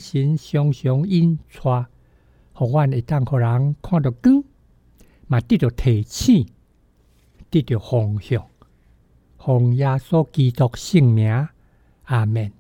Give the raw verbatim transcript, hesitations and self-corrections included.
神常常引带，互阮会当互人看到光，嘛得到提醒，得到方向。奉耶稣基督圣名，阿们。